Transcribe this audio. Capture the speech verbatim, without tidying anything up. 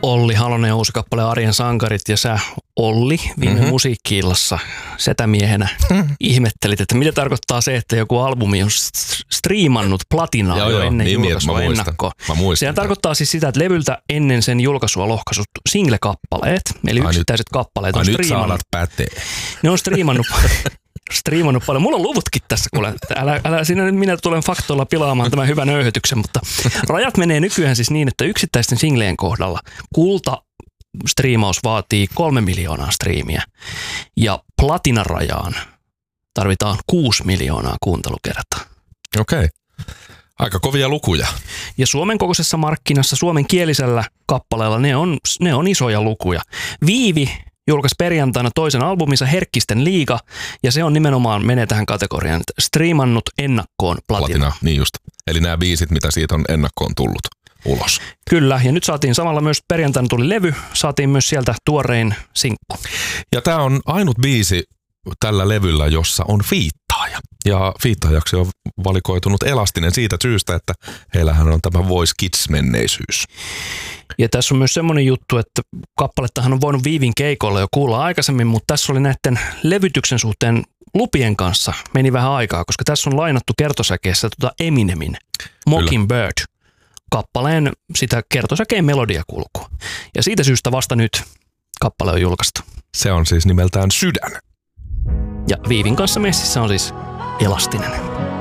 Olli Halonen uusi kappale Arjen sankarit ja sä Olli viime mm-hmm. musiikki-illassa setämiehenä mm-hmm. ihmettelit, että mitä tarkoittaa se, että joku albumi on striimannut platinaa joo, jo joo, ennen niin, julkaisua ennakkoa. Sehän tarkoittaa siis sitä, että levyltä ennen sen julkaisua lohkaisut single-kappaleet, eli ai yksittäiset nyt, kappaleet on striimannut. Ne on striimannut striimannut paljon. Mulla on luvutkin tässä, kuule. Älä, älä siinä nyt minä tulen faktoilla pilaamaan tämän hyvän öyhytyksen, mutta rajat menee nykyään siis niin, että yksittäisten singleen kohdalla kulta striimaus vaatii kolme miljoonaa striimiä ja platinarajaan tarvitaan kuusi miljoonaa kuuntelukertaa. Okei. Aika kovia lukuja. Ja Suomen kokoisessa markkinassa, suomenkielisellä kappaleella ne on, ne on isoja lukuja. Viivi julkaisi perjantaina toisen albuminsa Herkkisten liiga, ja se on nimenomaan, menee tähän kategoriaan, että striimannut ennakkoon platina. platina. Niin just. Eli nämä biisit, mitä siitä on ennakkoon tullut ulos. Kyllä, ja nyt saatiin samalla myös perjantaina tuli levy, saatiin myös sieltä tuorein sinkku. Ja tämä on ainut biisi tällä levyllä, jossa on fiittaaja. Ja fiittaajaksi on valikoitunut Elastinen siitä syystä, että heillähän on tämä Voice Kids-menneisyys. Ja tässä on myös semmoinen juttu, että kappalettahan on voinut Viivin keikoilla jo kuulla aikaisemmin, mutta tässä oli näiden levytyksen suhteen lupien kanssa meni vähän aikaa, koska tässä on lainattu kertosäkeessä tuota Eminemin Mockingbird kappaleen sitä kertosäkeen melodiakulkua. Ja siitä syystä vasta nyt kappale on julkaistu. Se on siis nimeltään Sydän. Ja Viivin kanssa messissä on siis Elastinen.